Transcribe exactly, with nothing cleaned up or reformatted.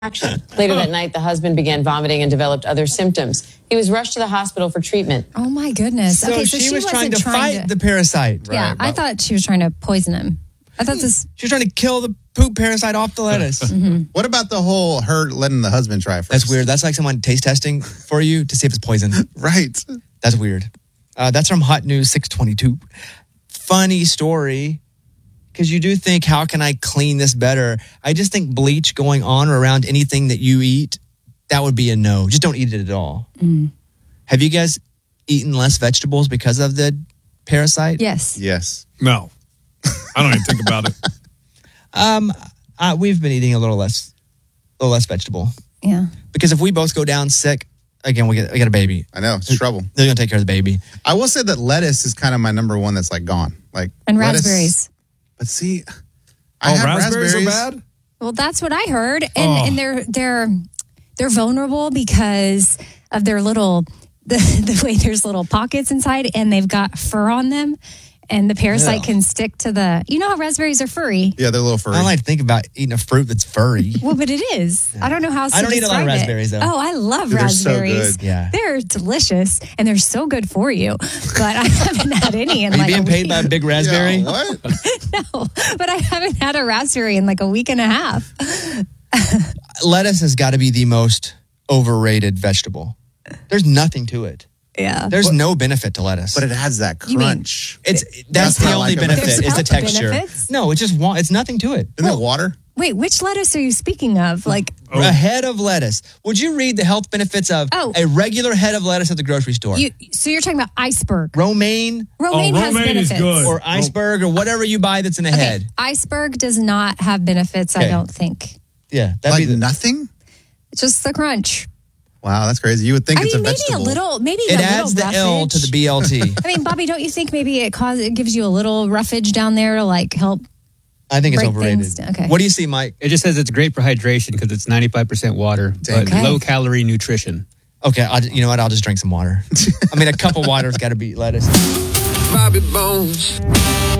action. Later that night, the husband began vomiting and developed other symptoms. He was rushed to the hospital for treatment. Oh, my goodness. So, okay, so she, she was trying wasn't to trying fight to, the parasite. Yeah, Right, I but- thought she was trying to poison him. I thought this... She was trying to kill the poop parasite off the lettuce. Mm-hmm. What about the whole her letting the husband try first? That's weird. That's like someone taste testing for you to see if it's poison. Right. That's weird. Uh, that's from Hot News six twenty-two. Funny story. Because you do think, how can I clean this better? I just think bleach going on or around anything that you eat, that would be a no. Just don't eat it at all. Mm. Have you guys eaten less vegetables because of the parasite? Yes. Yes. No. I don't even think about it. Um, uh, we've been eating a little less, a little less vegetable. Yeah. Because if we both go down sick, again, we get, we get a baby. I know. It's trouble. They're going to take care of the baby. I will say that lettuce is kind of my number one that's like gone. Like And lettuce- raspberries. But see, I Oh, have raspberries, raspberries. are bad? Well, that's what I heard. And Oh. and they're they're they're vulnerable because of their little the, the way there's little pockets inside and they've got fur on them. And the parasite Yeah. can stick to the, you know how raspberries are furry? Yeah, they're a little furry. I don't like to think about eating a fruit that's furry. Well, but it is. I don't know how else I don't to eat a lot of describe it. raspberries, though. Oh, I love Dude, they're so raspberries. good. Yeah. They're delicious and they're so good for you. But I haven't had any in Are you like being a paid week. by a big raspberry? Yeah, what? No, but I haven't had a raspberry in like a week and a half. Lettuce has got to be the most overrated vegetable. There's nothing to it. Yeah. There's no benefit to lettuce. But it has that You mean- crunch. it's That's that's the what I only like about it. benefit There's is the health texture. benefits? No, it's just wa- it's nothing to it. Isn't it water? Wait, which lettuce are you speaking of? Like, Oh. A head of lettuce. Would you read the health benefits of Oh. a regular head of lettuce at the grocery store? you, so you're talking about iceberg. Romaine Romaine, Oh, has romaine is benefits. good. or iceberg or whatever you buy that's in a Okay, head. iceberg does not have benefits, I Okay. don't think. Yeah, that'd Like be the, nothing? It's just the crunch. Wow, that's crazy. You would think I it's mean, a maybe vegetable. a little, maybe it a adds the little L roughage. to the B L T. I mean, Bobby, don't you think maybe it causes it gives you a little roughage down there to like help? I think it's Break overrated. things down. Okay. What do you see, Mike? It just says it's great for hydration because it's ninety-five percent water, but Okay. low calorie nutrition. Okay, I'll, you know what? I'll just drink some water. I mean, a cup of water's got to beat lettuce. Bobby Bones.